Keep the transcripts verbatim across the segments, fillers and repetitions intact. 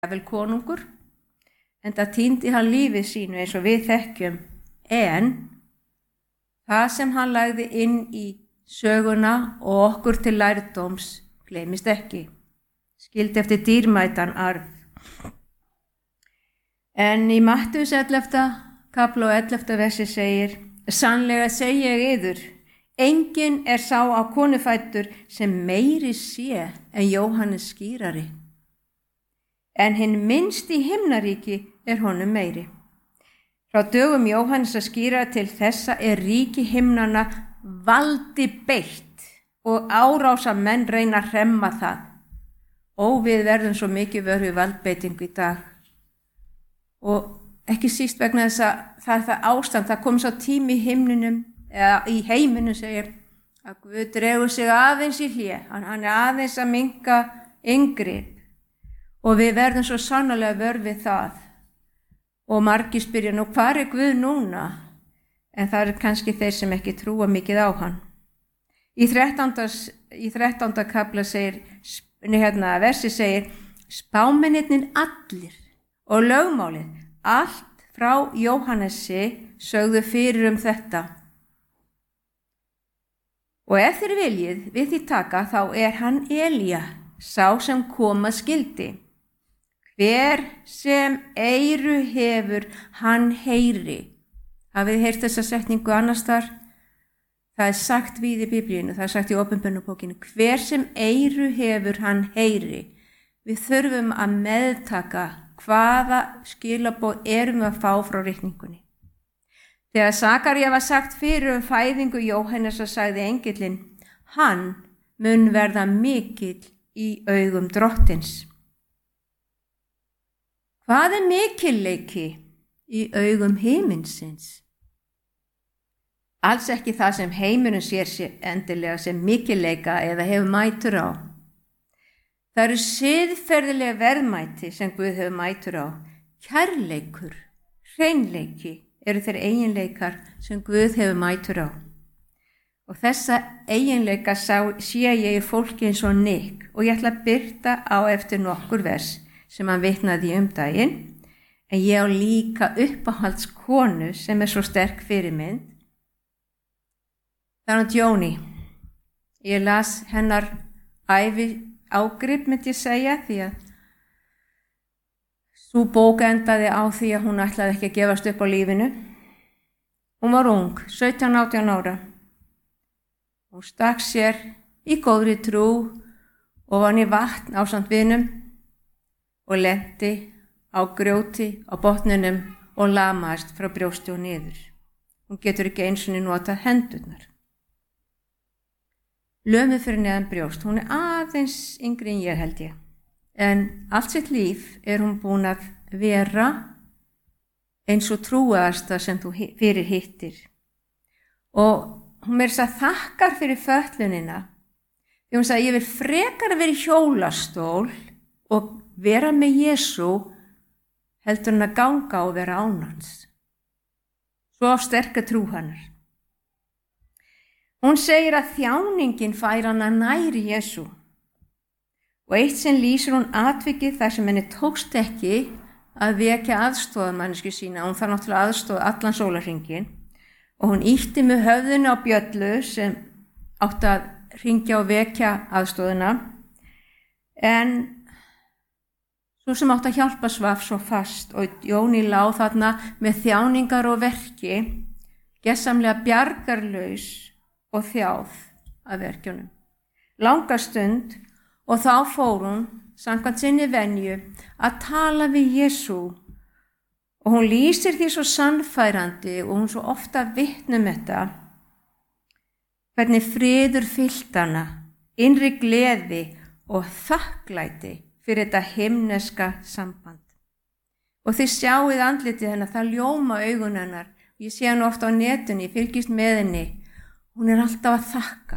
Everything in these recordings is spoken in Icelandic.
jafnvel konungur, enda týndi hann lífið sínu eins og við þekkjum, en það sem hann lagði inn í söguna og okkur til lærdóms gleymist ekki, skildi eftir dýrmætan arf. En í Mattheus ellefta kafla og ellefta versi segir: sannlega segi ég yður, enginn er sá á konu fæddur sem meiri sé en Jóhannes skírari, en hinn minnst í himnaríki er honum meiri. Frá dögum Jóhannesar skírara til þessa er ríki himnanna valdi beitt og árása menn reyna að hremma það. Og við verðum svo mikið vör við valdbeitingu í dag. Og ekki síst vegna þess að það er það ástand, það kom svo tími í himninum, eða í heiminum segir, að Guð dregur sig aðeins í hlé, hann, hann er aðeins að minnka inngrip. Og við verðum svo sannarlega vör við það. Og margir spyrja, nú hvar er Guð núna? En það eru kannski þeir sem ekki trúa mikið á hann. Í þrettánda kafla segir, hérna versi segir, spámennirnir allir og lögmálið, allt frá Jóhannesi sögðu fyrir um þetta. Og ef þér viljið við því taka, þá er hann Elía, sá sem koma skildi. Hver sem eyru hefur, hann heyri. Hafið þið heyrt þessa setningu annars þar? Það er sagt við í Biblíunni, það er sagt í Opinberunarbókinni. Hver sem eyru hefur, hann heyri. Við þurfum að meðtaka hvaða skilaboð erum við að fá frá ritningunni. Þegar Sakaría var sagt fyrir um fæðingu Jóhannesar sagði engillinn, hann mun verða mikill í augum drottins. Hvað er mikilleiki í augum himinsins? Alls ekki það sem heimurinn sér endilega sem mikilleika eða hefur mætur á. Það eru siðferðilega verðmæti sem Guð hefur mætur á. Kærleikur, hreinleiki eru þeir eiginleikar sem Guð hefur mætur á. Og þessa eiginleika sé ég í fólki eins og Nick og ég ætla að birta á eftir nokkur vers sem hann vitnaði um daginn, en ég á líka uppáhalds konu sem er svo sterk fyrirmynd. Það er hann Jóni. Ég las hennar ævi ágrip, myndi ég segja, því að sú bók endaði á því að hún ætlaði ekki að gefast upp á lífinu. Hún var ung, sautján átján ára. Hún stakk sér í góðri trú og var í vatn ásamt vinum og lenti á grjóti á botninum og lamaðist frá brjósti og niður. Hún getur ekki einu sinni notað hendurnar. Lömuð fyrir neðan brjóst, hún er aðeins yngri en ég held ég. En allt sitt líf er hún búin að vera eins og trúaðasta sem þú fyrir hittir. Og hún er þess að þakkar fyrir fötlunina. Því hún sagði, ég vil frekar að vera í hjólastól og vera með Jesú heldur hann að ganga og vera án hans. Svo sterka trú hennar. Hún segir að þjáningin fær hana nær Jesú. Og eitt sinn lýsir hún atvikið þar sem henni tókst ekki að vekja aðstoðamannsku sína. Hún þarf náttúrulega aðstoða allan sólarhringinn. Og hún ýtti með höfðinu á bjöllu sem átti að hringja og vekja aðstoðina. En svo sem átti að hjálpa svaf svo fast og Jóni lá þarna með þjáningar og verki, gessamlega bjargarlaus og þjáð af verkjunum. Langa stund og þá fór hún, samkvæmt sinni venju, að tala við Jesú. Og hún lýsir því svo sannfærandi og hún svo ofta vitnum þetta, hvernig friður fyllt hana, innri gleði og þakklæti fyrir þetta himneska samband. Og þið sjáið andlitið hennar, það ljóma augun hennar. Ég sé hann ofta á netinu, ég fylgist með henni. Hún er alltaf að þakka.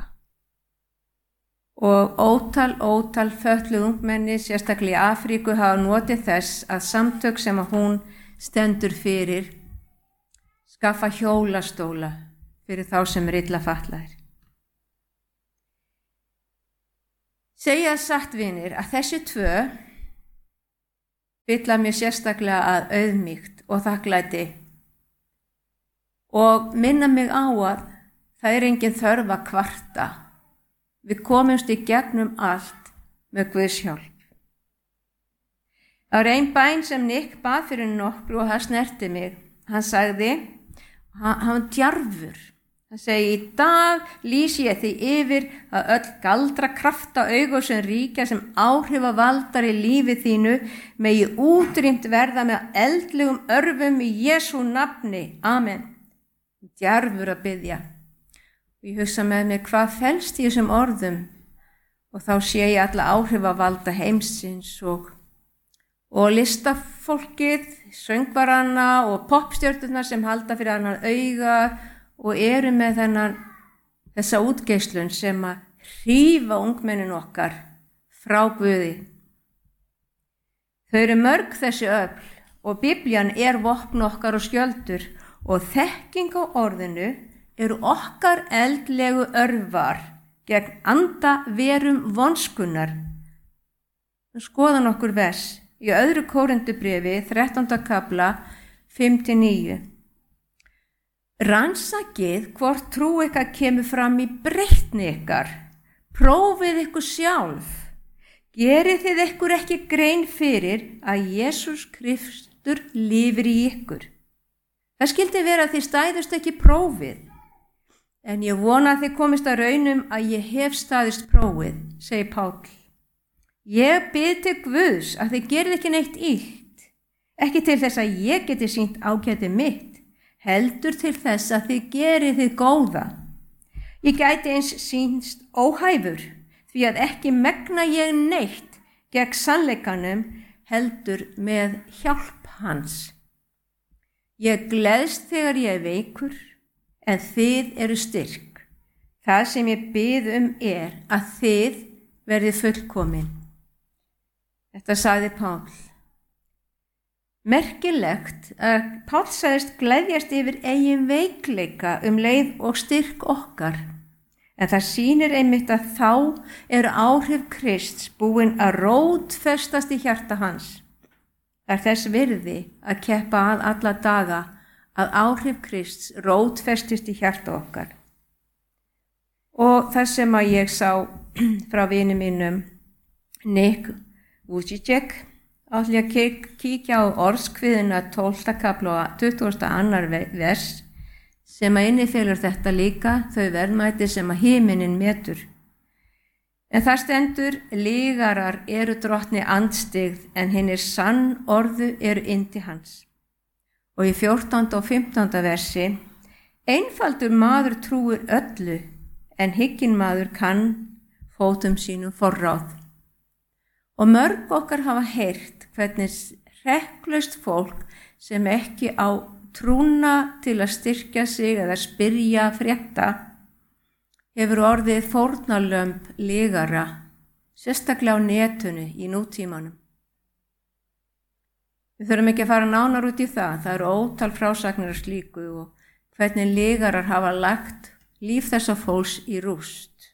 Og ótal, ótal fötluð ungmenni, sérstaklega í Afríku, hafa notið þess að samtök sem að hún stendur fyrir skaffa hjólastóla fyrir þá sem er illa fatlaðir. Segja satt vinir að þessi tvö fylla mér sérstaklega að auðmýkt og þakklæti og minna mig á að það er engin þörf að kvarta. Við komumst í gegnum allt með Guðs hjálp. Það var ein bæn sem Nick bað fyrir nokkru og það snerti mig. Hann sagði, hann, hann var djarfur. Hann segi, í dag lýsi ég því yfir að öll galdra krafta augu sem ríkja sem áhrifavaldar í lífi þínu megi útrýmt verða með eldlegum örfum í Jesú nafni. Amen. Djarfur að biðja. Og ég hugsa með mér hvað felst í þessum orðum og þá sé ég alla áhrifavalda heimsins og, og listafólkið, söngvarana og popstjörnurnar sem halda fyrir annan auga og eru með þennan, þessa útgeislun sem að hrífa ungmennin okkar frá Guði. Þau eru mörg þessi öfl og Biblían er vopn okkar og skjöldur og þekking á orðinu eru okkar eldlegu örvar gegn anda verum vonskunnar. Skoða nokkur vers í öðru Kórinthubréfi, þrettánda kafla, fimm til níu. Rannsakið hvort trú ykkar kemur fram í breytni ykkar. Prófið ykkur sjálf. Gerið þið ykkur ekki grein fyrir að Jesús Kristur lifir í ykkur. Það skildi vera að þið stæðust ekki prófið. En ég vona að þið komist að raunum að ég hef staðist prófið, segir Páll. Ég bið til Guðs að þið gerið ekki neitt illt. Ekki til þess að ég geti sýnt ágæti mitt, heldur til þess að þið gerið þið góða. Ég gæti eins sýnst óhæfur, því að ekki megna ég neitt gegn sannleikanum, heldur með hjálp hans. Ég gleðst þegar ég er veikur, en þið eru styrk. Það sem ég bið um er að þið verðið fullkomin. Þetta sagði Páll. Merkilegt að Páll sagðist gleðjast yfir eigin veikleika um leið og styrk okkar. En það sýnir einmitt að þá eru áhrif Krists búin að rótfestast í hjarta hans. Það er þess virði að keppa að alla daga að áhrif Krists rótfestist í hjarta okkar. Og það sem að ég sá frá vini mínum, Nick Vujicic, ætla ég að kíkja á orðskviðuna tólfta kafla og tuttugasta og annar vers sem að innifelur þetta líka, þau verðmæti sem að himinin metur. En það stendur, lygarar eru drottni andstyggð en hinnir sann orðu eru yndi hans. Og í fjórtánda og fimmtánda versi, einfaldur maður trúir öllu en hygginn maður kann fótum sínum forráð. Og mörg okkar hafa heyrt hvernig hrekklaust fólk sem ekki á trúna til að styrkja sig eða spyrja frétta hefur orðið fórnarlömb lygara, sérstaklega á netinu í nútímanum. Við þurfum ekki að fara nánar út í það, það eru ótal frásagnir af slíku og hvernig lygarar hafa lagt líf þessa fólks í rúst.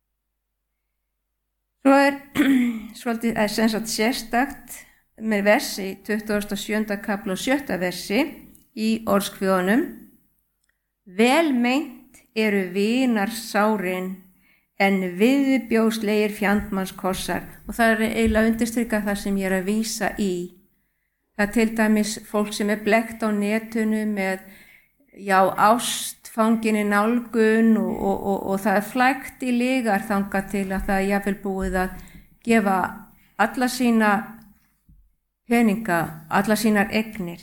Svo er svolítið er sem sagt sérstakt með versi tuttugasta og sjöunda kafla og sjötta versi í orðskviðunum. Vel meint eru vinar sárin en viðbjóðslegir fjandmannskossar og það er eiginlega undirstrikað það sem ég er að vísa í. Það er til dæmis fólk sem er blekkt á netinu með já, ástfanginni nálgun og, og, og, og það er flækt í lygar þangað til að það er jafnvel búið að gefa alla sína peninga, alla sínar eignir.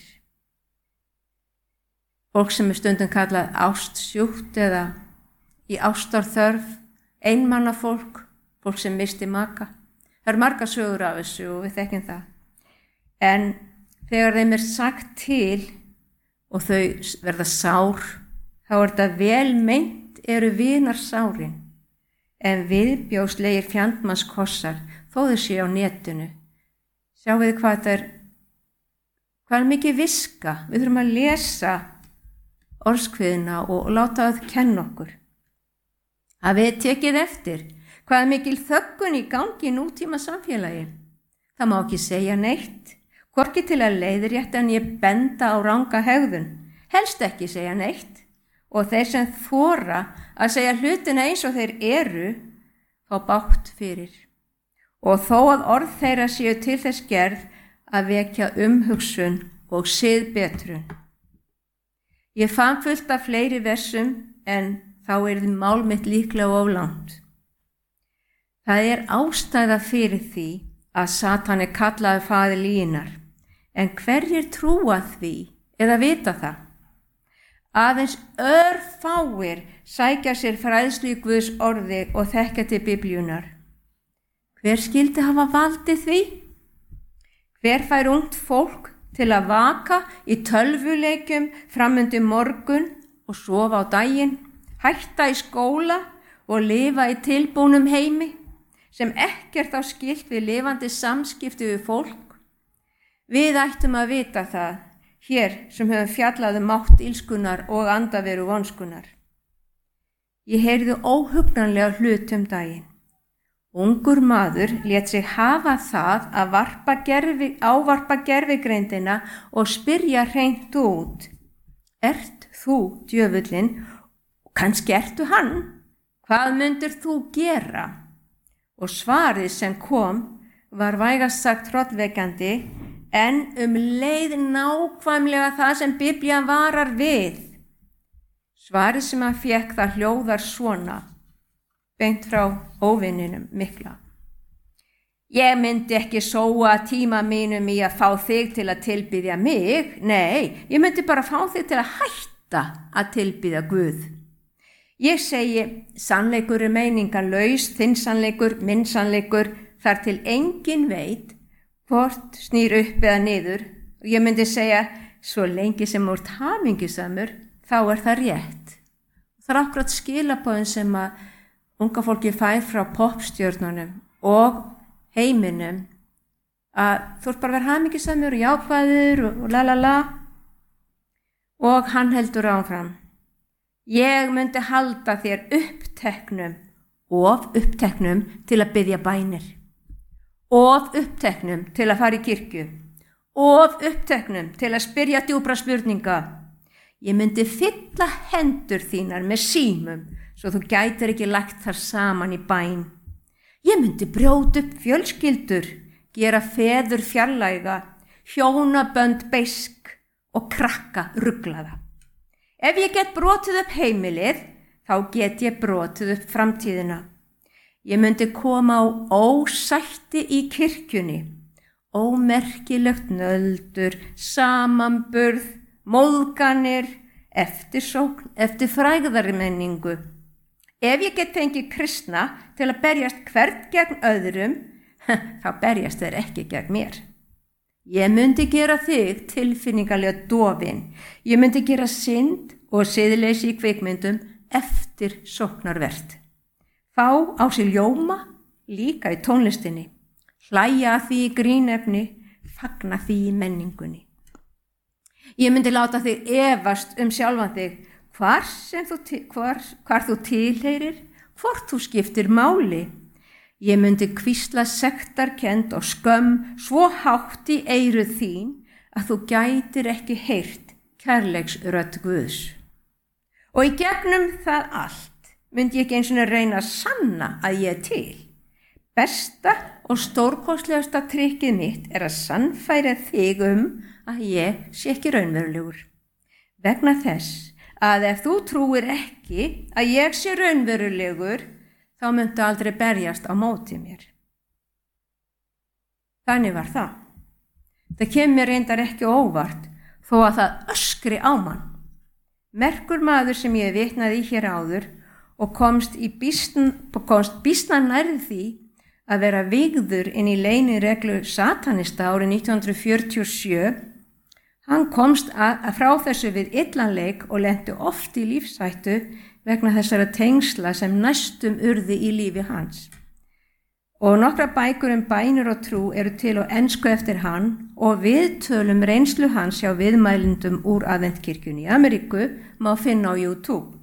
Fólk sem er stundum kallað ástsjúkt eða í ástarþörf, einmannafólk, fólk sem misti maka. Það eru margar sögur af þessu og við þekkjum það. En þegar þeim er sagt til og þau verða sár, þá er þetta vel meint eru vinar sárin, en viðbjóðslegir fjandmannskossar, þó þau séu á netinu. Sjáum við hvað þetta er, hvað er mikið viska. Við þurfum að lesa orðskviðina og láta það kenna okkur. Að við tekið eftir hvað er mikil þöggun í gangi í nútíma samfélagi. Það má ekki segja neitt. Hvorki til að leiðrétta en ég benda á ranga hegðun, helst ekki segja neitt, og þeir sem þora að segja hlutina eins og þeir eru, fá bágt fyrir. Og þó að orð þeirra séu til þess gerð að vekja umhugsun og siðbetrun. Ég fann fullt af fleiri versum en þá yrði mál mitt líklega of langt. Það er ástæða fyrir því að Satan er kallaður faðir lyginnar, en hverjir trúa því eða vita það? Aðeins örfáir sækja sér fræðslu í Guðs orði og þekkja til Biblíunnar. Hver skyldi hafa valdið því? Hver fær ungt fólk til að vaka í tölvuleikjum framundi morgun og sofa á daginn, hætta í skóla og lifa í tilbúnum heimi sem ekkert á skylt við lifandi samskipti við fólk? Við ættum að vita það, hér sem höfum fjallað um mátt ilskunnar og andaveru vonskunnar. Ég heyrði óhugnanlega hlut um daginn. Ungur maður lét sig hafa það að varpa gerfi, ávarpa gervigreindina og spyrja hreint út. Ert þú djöfullinn? Kannski ertu hann? Hvað myndir þú gera? Og svarið sem kom var vægast sagt hrollvekjandi, en um leið nákvæmlega það sem Biblían varar við. Svarið sem hann fékk það hljóðar svona, beint frá óvinninum mikla. Ég myndi ekki sóa tíma mínum í að fá þig til að tilbiðja mig, nei, ég myndi bara fá þig til að hætta að tilbiðja Guð. Ég segi, sannleikur er meiningarlaus, þinn sannleikur, minn sannleikur, þar til enginn veit hvort snýr upp eða niður. Og ég myndi segja, svo lengi sem úr hamingjusamur, þá er það rétt. Það er akkurat skilaboðin sem að unga fólki fær frá popstjörnunum og heiminum, að þú ert bara að vera hamingjusamur og jákvæður og, og la la la. Og hann heldur áfram. Ég myndi halda þér uppteknum, of uppteknum til að biðja bænir, of uppteknum til að fara í kirkju, of uppteknum til að spyrja djúpra spurninga. Ég myndi fylla hendur þínar með símum svo þú gætir ekki lagt þar saman í bæn. Ég myndi brjóta upp fjölskyldur, gera feður fjarlæga, hjónabönd beisk og krakka ruglaða. Ef ég get brotið upp heimilið, þá get ég brotið upp framtíðina. Ég myndi koma á ósætti í kirkjunni, ómerkilegt nöldur, samanburð, móðganir, eftirsókn, eftir frægðarmenningu. Ef ég get fengið kristna til að berjast hvert gegn öðrum, þá berjast þeir ekki gegn mér. Ég myndi gera þig tilfinningalega dofin. Ég myndi gera synd og siðleysi í kvikmyndum eftir sóknarvert. Fá á sig ljóma líka í tónlistinni. Hlæja að því í grínefni, fagna því í menningunni. Ég myndi láta þig efast um sjálfan þig, hvar, þú, hvar, hvar þú tilheyrir, hvort þú skiptir máli. Ég myndi hvísla sektarkennd og skömm svo hátt í eyru þín að þú gætir ekki heyrt kærleiksrödd Guðs. Og í gegnum það allt myndi ég ekki eins og reyna að sanna að ég er til. Besta og stórkostlegasta trikkið mitt er að sannfæra þig um að ég sé ekki raunverulegur. Vegna þess að ef þú trúir ekki að ég sé raunverulegur, þá myndu aldrei berjast á móti mér. Þannig var það. Það kemur reyndar ekki óvart, þó að það öskri á mann. Merkur maður sem ég vitnaði í hér áður og komst í býsn, komst býsna nærði því að vera vigður inn í leynireglu satanista árið nítján hundruð fjörutíu og sjö, hann komst að, að frá þessu við illanleik og lenti oft í lífshættu vegna þessara tengsla sem næstum urði í lífi hans. Og nokkra bækur um bænir og trú eru til á ensku eftir hann og við tölum reynslu hans hjá viðmælendum úr aðventkirkjunni í Ameríku má finna á YouTube.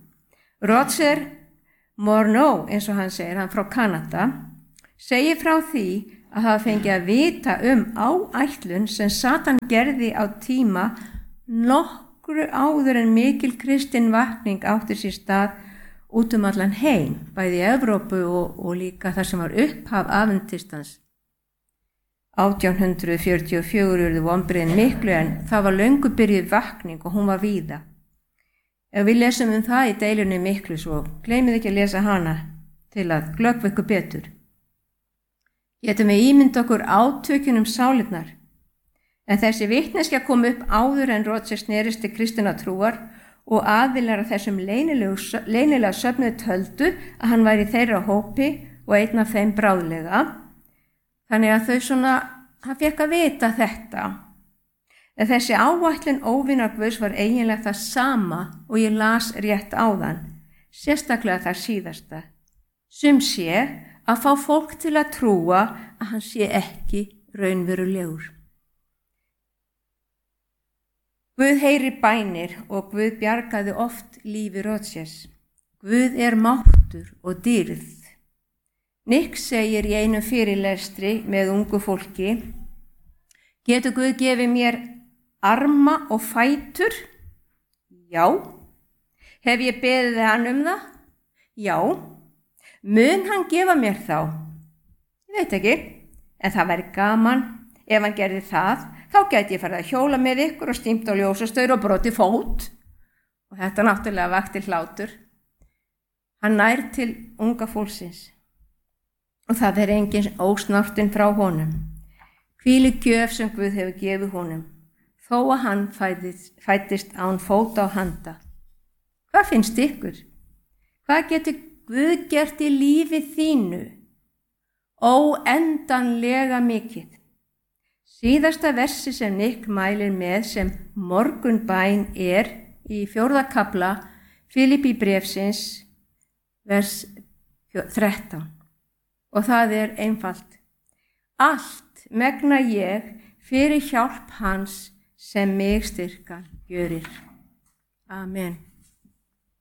Roger Morneau, eins og hann segir, hann frá Kanada, segir frá því að hafa fengið að vita um áætlun sem Satan gerði á tíma nokkru áður en mikil kristin vakning átti sér stað út um allan heim, bæði í Evrópu og, og líka það sem var upphaf adventistans. átján hundrað fjörutíu og fjögur urðu vonbrigðin miklu en það var löngu byrjuð vakning og hún var víða. Ef við lesum um það í deilunni miklu svo gleymið ekki að lesa hana til að glöggva ykkur betur. Getum við ímynda okkur átökin um sálirnar, en þessi vitneskja kom upp áður en Roger snerist til kristinna trúar og aðilar af þessum leynilega söfnuð töldu að hann væri þeirra hópi og einn af þeim bráðlega. Þannig að þau svona, hann fekk að vita þetta. En þessi áætlun óvinar Guðs var eiginlega það sama og ég las rétt áðan, sérstaklega það síðasta. Sum sé að fá fólk til að trúa að hann sé ekki raunverulegur. Guð heyrir bænir og Guð bjargaði oft lífi Rogers. Guð er máttur og dýrð. Nick segir í einum fyrirlestri með ungu fólki: getur Guð gefið mér arma og fætur? Já. Hef ég beðið hann um það? Já. Mun hann gefa mér þá? Ég veit ekki, en það væri gaman ef hann gerði það. Þá gæti ég farið að hjóla með ykkur og stímt á ljósastaur og brotið fót. Og þetta náttúrulega vakti hlátur. Hann nær til unga fólksins. Og það er engin ósnortin frá honum. Hvílík gjöf sem Guð hefur gefið honum, þó að hann fæðist, fæddist án fóta og handa. Hvað finnst ykkur? Hvað getur Guð gert í lífi þínu? Óendanlega mikið. Síðasta versi sem Nick mælir með sem morgunbæn er í fjórða kafla Filippí bréfsins, vers þrettán. Og það er einfalt. Allt megna ég fyrir hjálp hans sem mig styrkan gjörir. Amen.